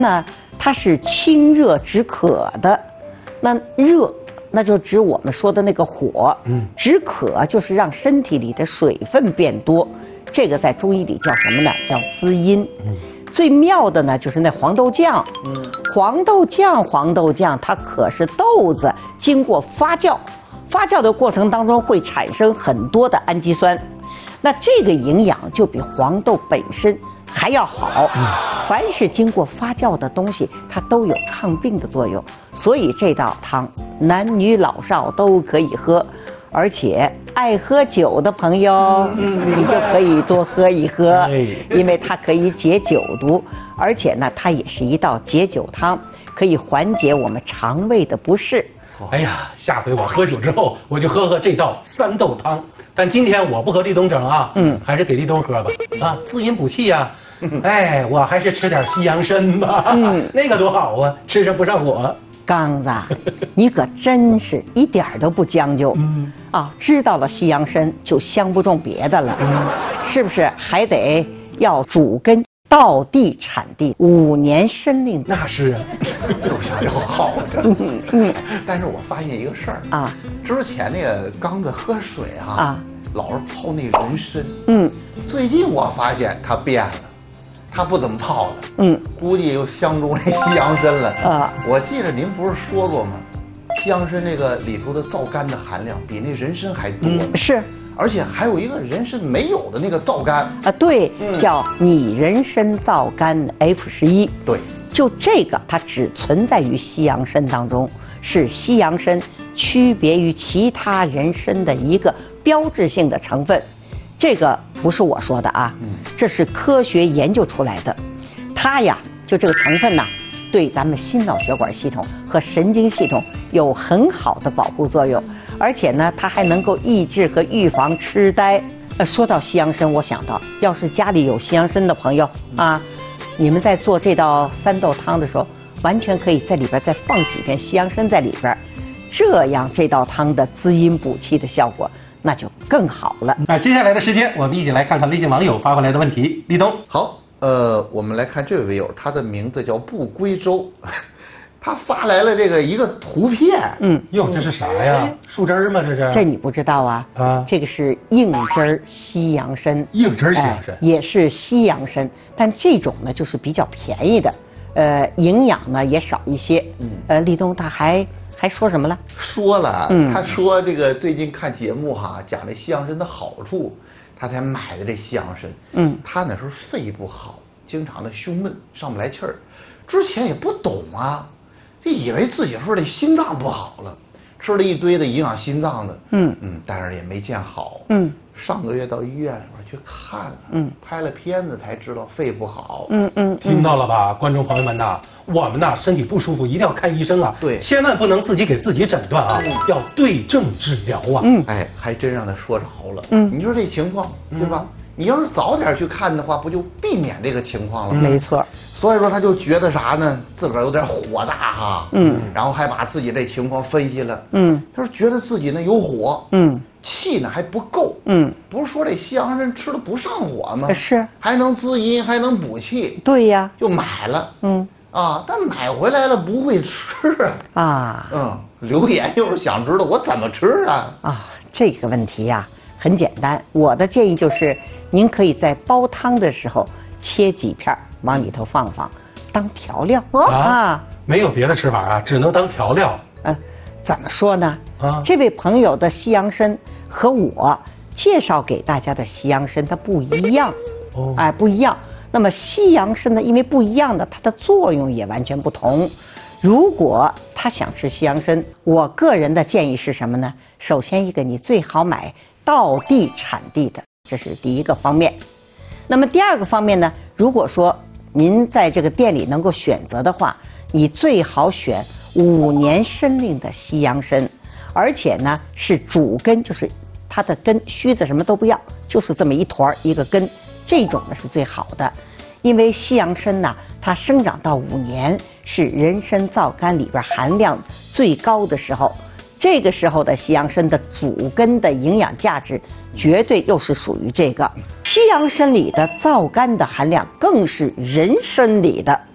那它是清热止渴的，那热那就指我们说的那个火，止渴就是让身体里的水分变多，这个在中医里叫什么呢？叫滋阴。最妙的呢就是那黄豆酱，黄豆酱它可是豆子经过发酵的过程当中会产生很多的氨基酸，那这个营养就比黄豆本身还要好。凡是经过发酵的东西，它都有抗病的作用，所以这道汤男女老少都可以喝，而且爱喝酒的朋友，你就可以多喝一喝，因为它可以解酒毒，而且呢，它也是一道解酒汤，可以缓解我们肠胃的不适。 哎呀，下回我喝酒之后，我就喝这道三豆汤。但今天我不和立冬整啊，还是给立冬喝吧，啊，滋阴补气呀。哎，我还是吃点西洋参吧，那个多好啊，吃上不上火。 刚子，你可真是一点都不将就，知道了西洋参就相不中别的了，是不是？还得要主根到地产地5年参令。 那是啊， 都想要好的。但是我发现一个事儿啊，之前那个刚子喝水老是泡那人参，最近我发现他变了。他不怎么泡了，估计又相中那西洋参了。我记得您不是说过吗？西洋参那个里头的皂苷的含量比那人参还多， 是， 而且还有一个人参没有的那个皂苷对，叫拟人参皂苷 F11。对，就这个它只存在于西洋参当中，是西洋参区别于其他人参的一个标志性的成分。这个不是我说的啊，这是科学研究出来的。它呀，就这个成分呐，对咱们心脑血管系统和神经系统有很好的保护作用，而且呢，它还能够抑制和预防痴呆。说到西洋参，我想到，要是家里有西洋参的朋友啊，你们在做这道三豆汤的时候，完全可以在里边再放几片西洋参在里边，这样这道汤的滋阴补气的效果那就更好了。 接下来的时间，我们一起来看看微信网友发回来的问题。立冬， 好，我们来看这位微友，他的名字叫不归舟，他发来了一个图片。 哟，这是啥呀？树枝吗？这是？ 这你不知道啊？这个是硬枝西洋参。 硬枝西洋参， 也是西洋参，但这种呢就是比较便宜的，营养呢也少一些。立冬他还说什么了？ 说了，他说这个最近看节目讲这西洋参的好处，他才买的这西洋参。他那时候肺不好，经常的胸闷，上不来气儿。之前也不懂啊，就以为自己说这心脏不好了，吃了一堆的营养心脏的。但是也没见好。上个月到医院里边去看了，拍了片子才知道肺不好。 听到了吧，观众朋友们呐，我们呐身体不舒服一定要看医生啊， 对， 千万不能自己给自己诊断啊，要对症治疗啊。 还真让他说着了。你说这情况对吧？你要是早点去看的话，不就避免这个情况了吗？ 没错。 所以说他就觉得啥呢？自个儿有点火大然后还把自己这情况分析了。他说觉得自己呢有火，气呢还不够。不是说这西洋参吃的不上火吗？ 是， 还能滋阴，还能补气。 对呀， 就买了。但买回来了不会吃留言又是想知道我怎么吃啊？ 这个问题呀很简单，我的建议就是您可以在煲汤的时候切几片往里头放当调料没有别的吃法啊，只能当调料。 怎么说呢？这位朋友的西洋参和我介绍给大家的西洋参它不一样。不一样。那么西洋参呢，因为不一样的，它的作用也完全不同。如果他想吃西洋参，我个人的建议是什么呢？首先一个，你最好买到地产地的，这是第一个方面。那么第二个方面呢，如果说您在这个店里能够选择的话，你最好选5年参令的西洋参，而且呢是主根，就是它的根须子什么都不要，就是这么一坨一个根，这种呢是最好的。因为西洋参呢，它生长到5年是人参皂苷里边含量最高的时候，这个时候的西洋参的主根的营养价值绝对又是属于这个。西洋参里的皂苷的含量更是人参里的